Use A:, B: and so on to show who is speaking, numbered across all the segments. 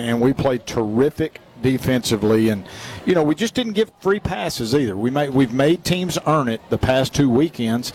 A: and we played terrific defensively, and we just didn't give free passes either. We've made teams earn it the past 2 weekends,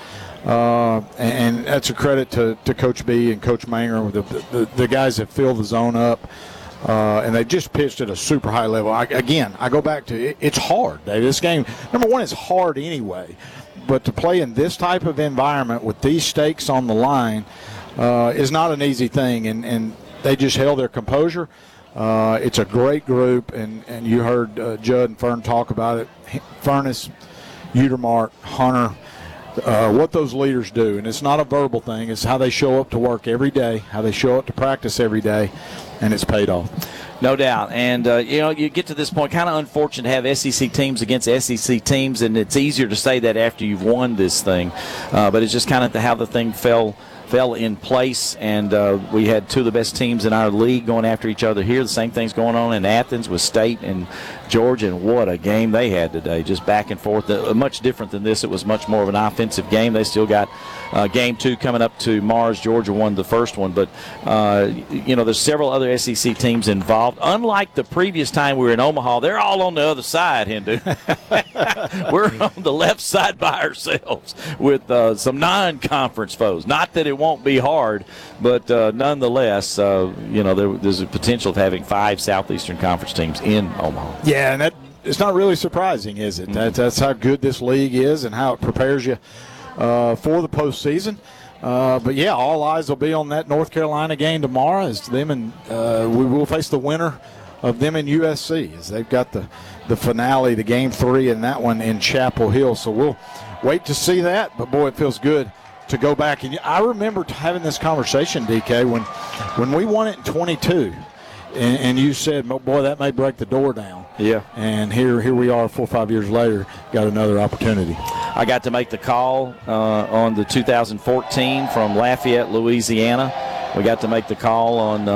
A: and that's a credit to Coach B and Coach Manger, the guys that fill the zone up, and they just pitched at a super high level. I go back to it's hard, Dave. This game, number one, is hard anyway, but to play in this type of environment with these stakes on the line is not an easy thing, and they just held their composure. It's a great group, and you heard Judd and Fern talk about it. Furnace, Utermark, Hunter, what those leaders do. And it's not a verbal thing. It's how they show up to work every day, how they show up to practice every day, and it's paid off.
B: No doubt. And, you get to this point, kind of unfortunate to have SEC teams against SEC teams, and it's easier to say that after you've won this thing. But it's just kind of how the thing fell in place, and we had two of the best teams in our league going after each other here. The same thing's going on in Athens with State and Georgia, and what a game they had today, just back and forth. Much different than this. It was much more of an offensive game. They still got game 2 coming up tomorrow. Georgia won the first one, but there's several other SEC teams involved. Unlike the previous time we were in Omaha, they're all on the other side, Hindu. We're on the left side by ourselves with some non-conference foes. Not that it won't be hard, but nonetheless, there's a potential of having 5 Southeastern Conference teams in Omaha.
A: Yeah, and it's not really surprising, is it? Mm-hmm. That's how good this league is and how it prepares you for the postseason. But yeah, all eyes will be on that North Carolina game tomorrow. As them and we will face the winner of them and USC, as they've got the finale, the game 3, and that one in Chapel Hill. So we'll wait to see that. But boy, it feels good to go back. And I remember having this conversation, DK, when we won it in 22. And you said, boy, that may break the door down.
B: Yeah.
A: And here we are 4 or 5 years later, got another opportunity.
B: I got to make the call on the 2014 from Lafayette, Louisiana. We got to make the call on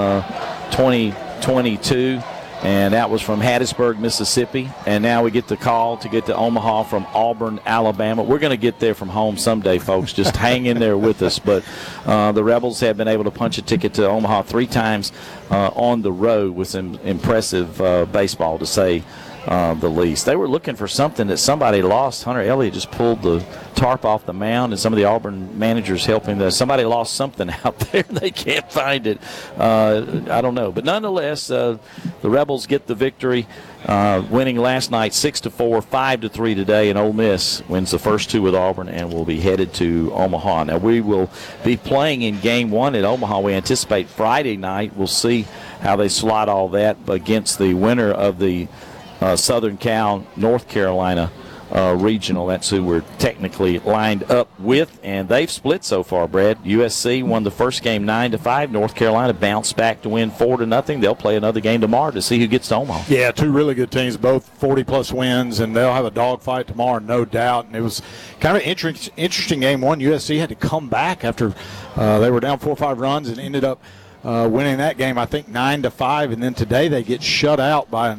B: 2022, and that was from Hattiesburg, Mississippi. And now we get the call to get to Omaha from Auburn, Alabama. We're going to get there from home someday, folks. Just hang in there with us. But the Rebels have been able to punch a ticket to Omaha 3 times on the road with some impressive baseball, to say the least. They were looking for something that somebody lost. Hunter Elliott just pulled the tarp off the mound, and some of the Auburn managers helping them. Somebody lost something out there. They can't find it. I don't know. But nonetheless, the Rebels get the victory, winning last night 6-4, 5-3 today, and Ole Miss wins the first 2 with Auburn and will be headed to Omaha. Now, we will be playing in Game 1 at Omaha. We anticipate Friday night. We'll see how they slot all that against the winner of the Southern Cal, North Carolina regional. That's who we're technically lined up with, and they've split so far, Brad. USC won the first game 9-5. North Carolina bounced back to win 4-0. They'll play another game tomorrow to see who gets to Omaha.
A: Yeah, 2 really good teams, both 40-plus wins, and they'll have a dogfight tomorrow, no doubt. And it was kind of an interesting game 1. USC had to come back after they were down 4 or 5 runs and ended up winning that game, I think, 9-5. And then today they get shut out by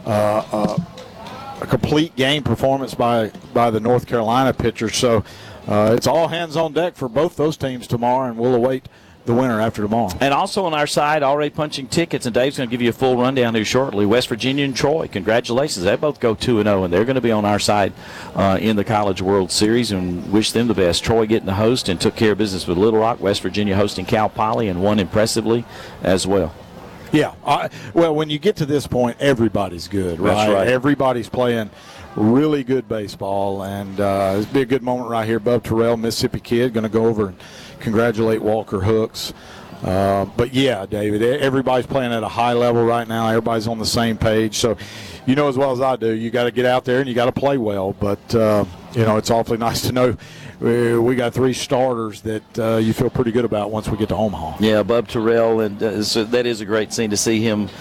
A: a complete game performance by the North Carolina pitcher. So it's all hands on deck for both those teams tomorrow, and we'll await the winner after tomorrow.
B: And also on our side, already punching tickets, and Dave's going to give you a full rundown here shortly. West Virginia and Troy, congratulations. They both go 2-0, and they're going to be on our side in the College World Series, and wish them the best. Troy getting the host and took care of business with Little Rock. West Virginia hosting Cal Poly and won impressively as well.
A: Yeah. Well, when you get to this point, everybody's good, right?
B: That's right.
A: Everybody's playing really good baseball, and it'll be a good moment right here. Bub Terrell, Mississippi kid, going to go over and congratulate Walker Hooks. But, yeah, David, everybody's playing at a high level right now. Everybody's on the same page. So, you know as well as I do, you got to get out there and you got to play well. But, it's awfully nice to know we got 3 starters that you feel pretty good about once we get to Omaha.
B: Yeah, Bub Terrell, and that is a great scene to see him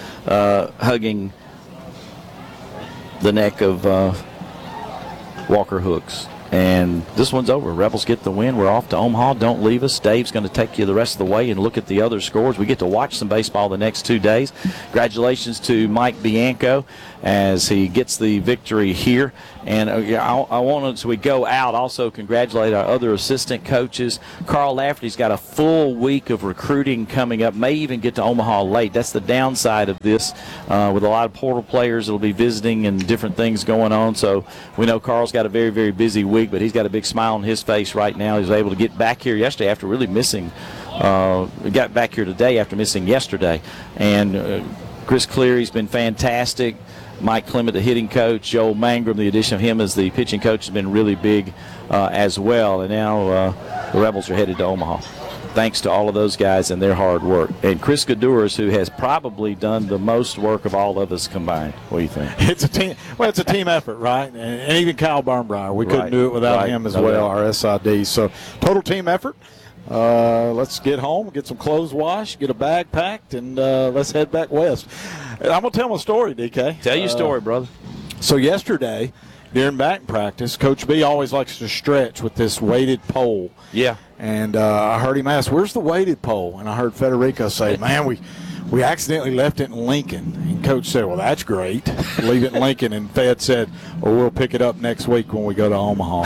B: hugging the neck of Walker Hooks. And this one's over. Rebels get the win. We're off to Omaha. Don't leave us. Dave's going to take you the rest of the way and look at the other scores. We get to watch some baseball the next 2 days. Congratulations to Mike Bianco as he gets the victory here. And I want to, as we go out, also congratulate our other assistant coaches. Carl Lafferty's got a full week of recruiting coming up, may even get to Omaha late. That's the downside of this, with a lot of portal players that will be visiting and different things going on. So we know Carl's got a very, very busy week, but he's got a big smile on his face right now. He was able to get back here yesterday after really missing. Got back here today after missing yesterday. And Chris Cleary's been fantastic. Mike Clement, the hitting coach, Joel Mangrum, the addition of him as the pitching coach has been really big as well. And now the Rebels are headed to Omaha, thanks to all of those guys and their hard work. And Chris Gadouras, who has probably done the most work of all of us combined. What do you think?
A: It's a team. Well, it's a team effort, right? And even Kyle Barnbrier, we couldn't do it without him as well, our SID. So total team effort. Let's get home, get some clothes washed, get a bag packed, and let's head back west. I'm going to tell my story, DK.
B: Tell your story, brother.
A: So yesterday, during batting practice, Coach B always likes to stretch with this weighted pole.
B: Yeah.
A: And I heard him ask, where's the weighted pole? And I heard Federico say, man, we accidentally left it in Lincoln. And Coach said, well, that's great. Leave it in Lincoln. And Fed said, well, we'll pick it up next week when we go to Omaha.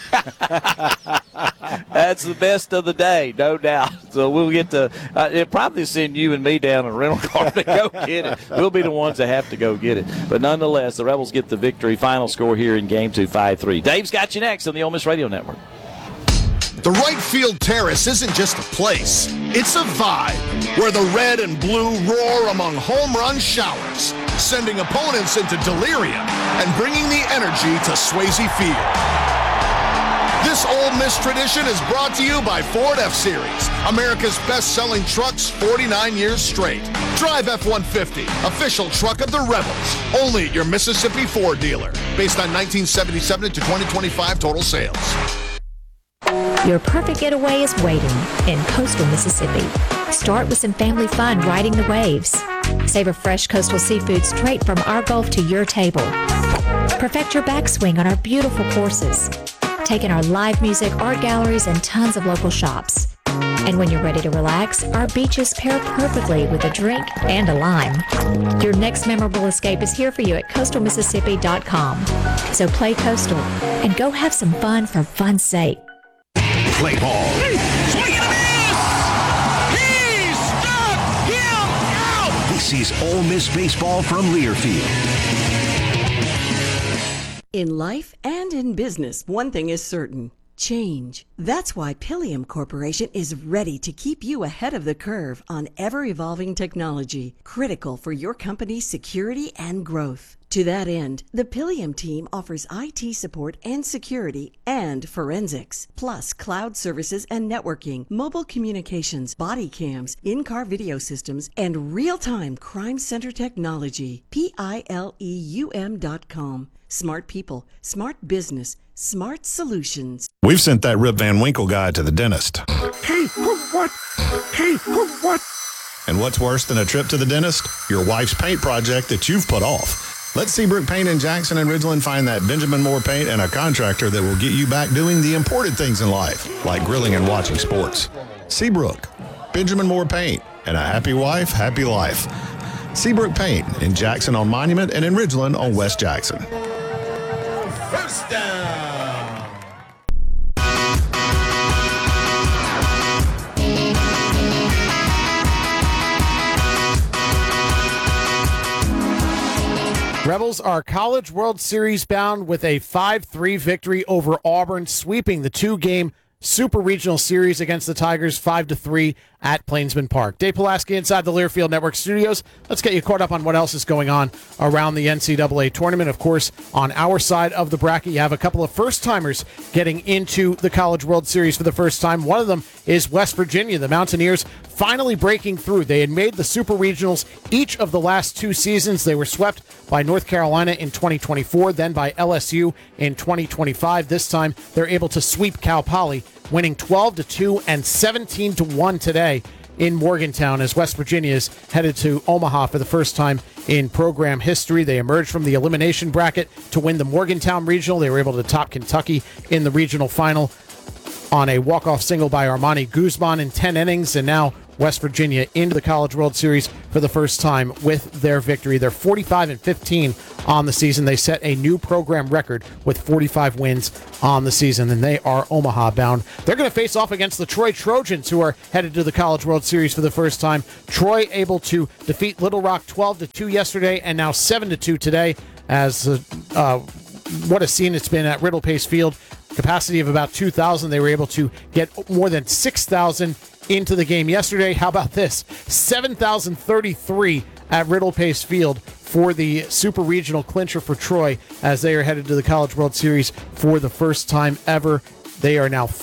B: That's the best of the day, no doubt. So we'll get to it'll probably send you and me down in a rental car to go get it. We'll be the ones that have to go get it. But nonetheless, the Rebels get the victory. Final score here in Game 2, 5-3. Dave's got you next on the Ole Miss Radio Network.
C: The right field terrace isn't just a place, it's a vibe where the red and blue roar among home run showers, sending opponents into delirium and bringing the energy to Swayze Field. This Ole Miss tradition is brought to you by Ford F-Series, America's best-selling trucks 49 years straight. Drive F-150, official truck of the Rebels, only at your Mississippi Ford dealer, based on 1977 to 2025 total sales.
D: Your perfect getaway is waiting in coastal Mississippi. Start with some family fun riding the waves. Savor fresh coastal seafood straight from our Gulf to your table. Perfect your backswing on our beautiful courses. Take in our live music, art galleries, and tons of local shops. And when you're ready to relax, our beaches pair perfectly with a drink and a lime. Your next memorable escape is here for you at coastalmississippi.com. So play coastal and go have some fun for fun's sake.
E: Play ball. Swing and a miss! He struck him out! This is Ole Miss Baseball from Learfield.
F: In life and in business, one thing is certain. Change. That's why Pilium Corporation is ready to keep you ahead of the curve on ever-evolving technology, critical for your company's security and growth. To that end, the Pilium team offers IT support and security and forensics, plus cloud services and networking, mobile communications, body cams, in-car video systems, and real-time crime center technology. Pileum.com. Smart people, smart business, smart solutions.
G: We've sent that Rip Van Winkle guy to the dentist.
E: Hey, what? Hey, what?
G: And what's worse than a trip to the dentist? Your wife's paint project that you've put off. Let Seabrook Paint in Jackson and Ridgeland find that Benjamin Moore paint and a contractor that will get you back doing the important things in life, like grilling and watching sports. Seabrook, Benjamin Moore Paint, and a happy wife, happy life. Seabrook Paint in Jackson on Monument and in Ridgeland on West Jackson.
C: First down.
H: Rebels are College World Series bound with a 5-3 victory over Auburn, sweeping the two-game Super Regional Series against the Tigers 5-3 at Plainsman Park. Dave Pulaski inside the Learfield Network studios. Let's get you caught up on what else is going on around the NCAA tournament. Of course, on our side of the bracket, you have a couple of first-timers getting into the College World Series for the first time. One of them is West Virginia. The Mountaineers finally breaking through. They had made the Super Regionals each of the last two seasons. They were swept by North Carolina in 2024, then by LSU in 2025. This time, they're able to sweep Cal Poly, winning 12-2 and 17-1 today in Morgantown as West Virginia is headed to Omaha for the first time in program history. They emerged from the elimination bracket to win the Morgantown Regional. They were able to top Kentucky in the regional final on a walk-off single by Armani Guzman in 10 innings, and now West Virginia into the College World Series for the first time with their victory. They're 45-15 on the season. They set a new program record with 45 wins on the season, and they are Omaha bound. They're going to face off against the Troy Trojans, who are headed to the College World Series for the first time. Troy able to defeat Little Rock 12-2 yesterday, and now 7-2 today. As what a scene it's been at Riddle Pace Field. Capacity of about 2,000. They were able to get more than 6,000 into the game yesterday. How about this? 7,033 at Riddle Pace Field for the Super Regional clincher for Troy as they are headed to the College World Series for the first time ever. They are now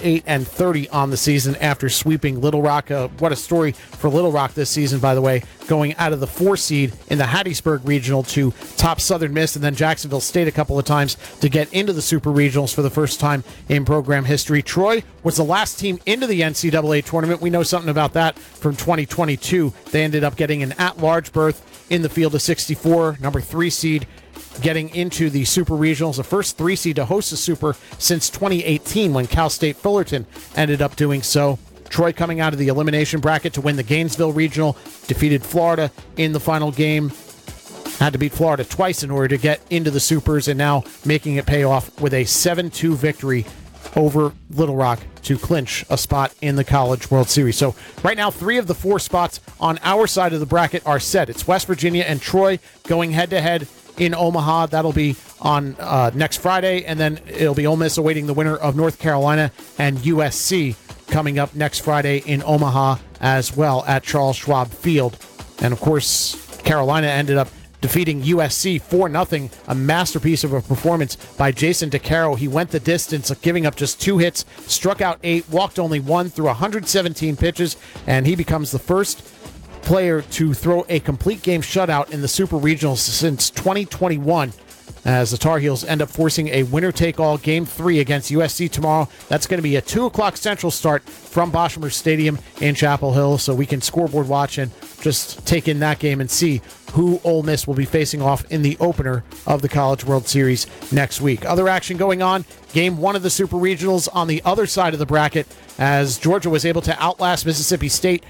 H: 38-30 on the season after sweeping Little Rock. What a story for Little Rock this season, by the way, going out of the 4 seed in the Hattiesburg Regional to top Southern Miss and then Jacksonville State a couple of times to get into the Super Regionals for the first time in program history. Troy was the last team into the NCAA tournament. We know something about that from 2022. They ended up getting an at-large berth in the field of 64, number 3 seed, getting into the Super Regionals, the first 3 seed to host a Super since 2018 when Cal State Fullerton ended up doing so. Troy coming out of the elimination bracket to win the Gainesville Regional, defeated Florida in the final game, had to beat Florida twice in order to get into the Supers, and now making it pay off with a 7-2 victory over Little Rock to clinch a spot in the College World Series. So right now, 3 of the 4 spots on our side of the bracket are set. It's West Virginia and Troy going head-to-head in Omaha. That'll be on next Friday, and then it'll be Ole Miss awaiting the winner of North Carolina and USC coming up next Friday in Omaha as well at Charles Schwab Field. And of course, Carolina ended up defeating USC 4-0, a masterpiece of a performance by Jason DeCaro. He went the distance, giving up just 2 hits, struck out 8, walked only 1 through 117 pitches, and he becomes the first player to throw a complete game shutout in the Super Regionals since 2021, as the Tar Heels end up forcing a winner-take-all Game 3 against USC tomorrow. That's going to be a 2 o'clock Central start from Boschmer Stadium in Chapel Hill, so we can scoreboard watch and just take in that game and see who Ole Miss will be facing off in the opener of the College World Series next week. Other action going on, Game 1 of the Super Regionals on the other side of the bracket, as Georgia was able to outlast Mississippi State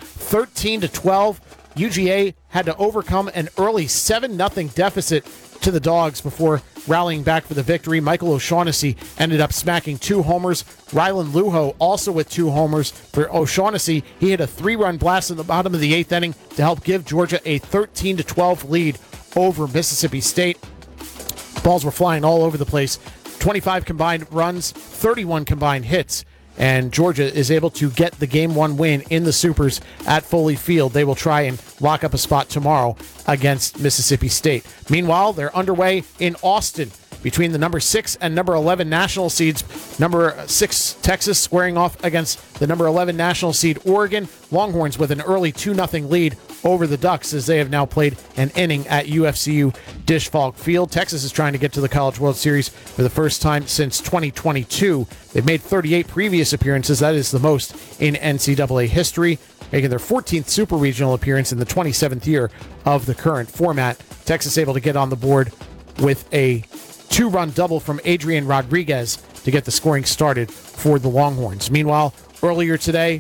H: 13-12. UGA had to overcome an early 7-0 deficit to the Dogs before rallying back for the victory. Michael O'Shaughnessy ended up smacking 2 homers. Rylan Lujo also with 2 homers. For O'Shaughnessy, he hit a 3-run blast in the bottom of the 8th inning to help give Georgia a 13-12 lead over Mississippi State. Balls were flying all over the place. 25 combined runs, 31 combined hits. And Georgia is able to get the Game 1 win in the Supers at Foley Field. They will try and lock up a spot tomorrow against Mississippi State. Meanwhile, they're underway in Austin between the number 6 and number 11 national seeds. Number 6 Texas squaring off against the number 11 national seed Oregon. Longhorns with an early 2-0 lead over the Ducks as they have now played an inning at UFCU Disch-Falk Field. Texas is trying to get to the College World Series for the first time since 2022. They've made 38 previous appearances. That is the most in NCAA history, making their 14th Super Regional appearance in the 27th year of the current format. Texas able to get on the board with a 2-run double from Adrian Rodriguez to get the scoring started for the Longhorns. Meanwhile, earlier today,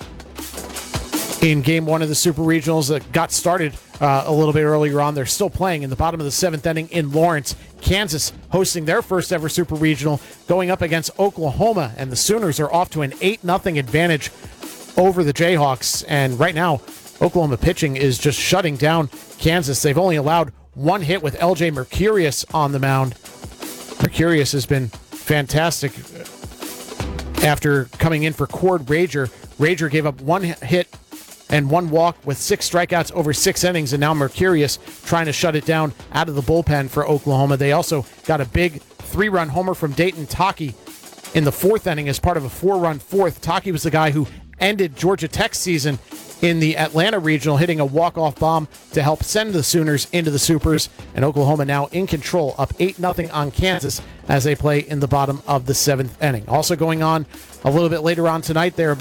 H: in Game 1 of the Super Regionals that got started a little bit earlier on, they're still playing in the bottom of the 7th inning in Lawrence. Kansas hosting their first ever Super Regional, going up against Oklahoma, and the Sooners are off to an 8-0 advantage over the Jayhawks. And right now, Oklahoma pitching is just shutting down Kansas. They've only allowed 1 hit with LJ Mercurius on the mound. Mercurius has been fantastic after coming in for Cord Rager. Rager gave up 1 hit and 1 walk with 6 strikeouts over 6 innings, and now Mercurius trying to shut it down out of the bullpen for Oklahoma. They also got a big 3-run homer from Dayton Taki in the 4th inning as part of a 4-run 4th. Taki was the guy who ended Georgia Tech's season in the Atlanta Regional, hitting a walk-off bomb to help send the Sooners into the Supers. And Oklahoma now in control, up 8-0 on Kansas as they play in the bottom of the 7th inning. Also going on a little bit later on tonight, they're about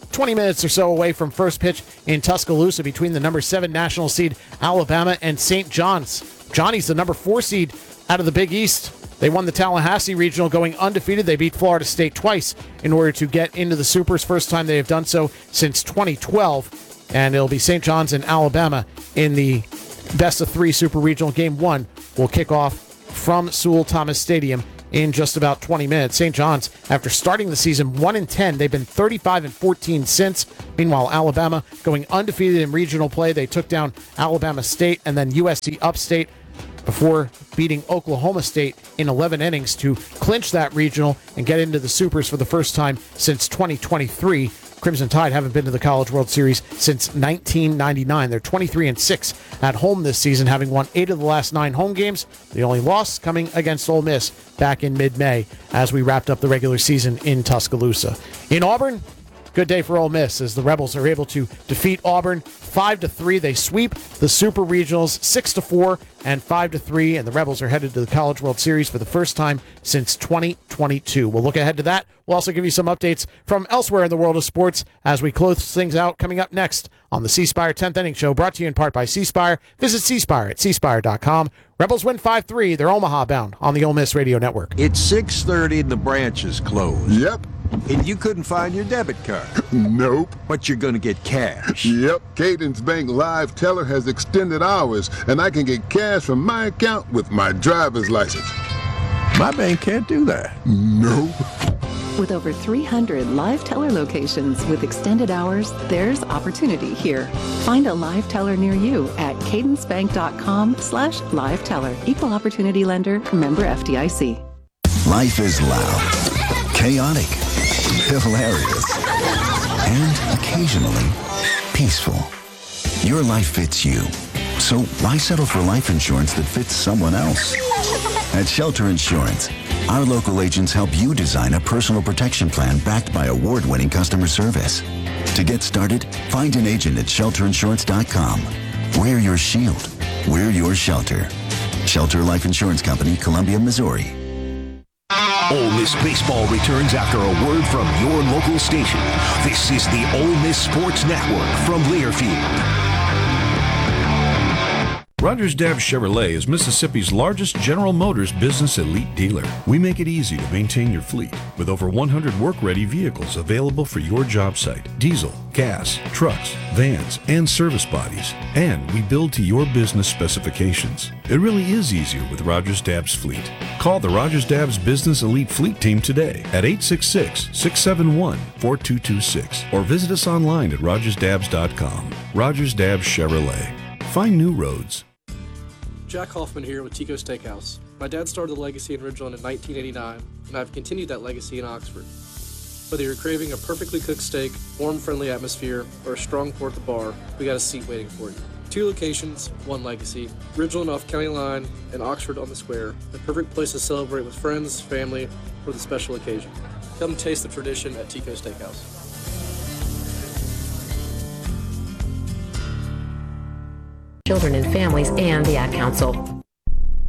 H: 20 minutes or so away from first pitch in Tuscaloosa between the number 7 national seed Alabama and St. John's. Johnny's the number 4 seed out of the Big East. They won the Tallahassee Regional going undefeated. They beat Florida State twice in order to get into the Supers. First time they have done so since 2012. And it'll be St. John's and Alabama in the best-of-3 Super Regional. Game 1 will kick off from Sewell Thomas Stadium in just about 20 minutes. St. John's, after starting the season 1-10, they've been 35-14 since. Meanwhile, Alabama going undefeated in regional play. They took down Alabama State and then USC Upstate before beating Oklahoma State in 11 innings to clinch that regional and get into the Supers for the first time since 2023. Crimson Tide haven't been to the College World Series since 1999. They're 23-6 at home this season, having won 8 of the last 9 home games. The only loss coming against Ole Miss back in mid-May as we wrapped up the regular season in Tuscaloosa. In Auburn, good day for Ole Miss as the Rebels are able to defeat Auburn 5-3. They sweep the Super Regionals 6-4 and 5-3, and the Rebels are headed to the College World Series for the first time since 2022. We'll look ahead to that. We'll also give you some updates from elsewhere in the world of sports as we close things out coming up next on the C Spire 10th Inning Show, brought to you in part by C Spire. Visit C Spire at cspire.com. Rebels win 5-3. They're Omaha bound on the Ole Miss Radio Network.
I: It's 6:30 and the branch is closed.
J: Yep.
I: And you couldn't find your debit card.
J: Nope.
I: But you're going to get cash.
J: Yep. Cadence Bank Live Teller has extended hours, and I can get cash from my account with my driver's license.
I: My bank can't do that.
J: Nope.
K: With over 300 Live Teller locations with extended hours, there's opportunity here. Find a Live Teller near you at cadencebank.com/Live Teller. Equal Opportunity Lender, member FDIC.
L: Life is loud, chaotic, hilarious, and occasionally peaceful. Your life fits you. So why settle for life insurance that fits someone else? At Shelter Insurance, our local agents help you design a personal protection plan backed by award-winning customer service. To get started, find an agent at shelterinsurance.com. Wear your shield. We're your shelter. Shelter Life Insurance Company, Columbia, Missouri.
E: Ole Miss baseball returns after a word from your local station. This is the Ole Miss Sports Network from Learfield.
M: Rogers Dabbs Chevrolet is Mississippi's largest General Motors business elite dealer. We make it easy to maintain your fleet with over 100 work-ready vehicles available for your job site. Diesel, gas, trucks, vans, and service bodies. And we build to your business specifications. It really is easier with Rogers Dabbs Fleet. Call the Rogers Dabbs Business Elite Fleet Team today at 866-671-4226 or visit us online at rogersdabbs.com. Rogers Dabbs Chevrolet. Find new roads.
N: Jack Hoffman here with Tico Steakhouse. My dad started the legacy in Ridgeland in 1989, and I've continued that legacy in Oxford. Whether you're craving a perfectly cooked steak, warm, friendly atmosphere, or a strong pour at the bar, we got a seat waiting for you. 2 locations, 1 legacy. Ridgeland off County Line and Oxford on the Square. The perfect place to celebrate with friends, family, or the special occasion. Come taste the tradition at Tico Steakhouse.
D: Children and Families and the Ad Council.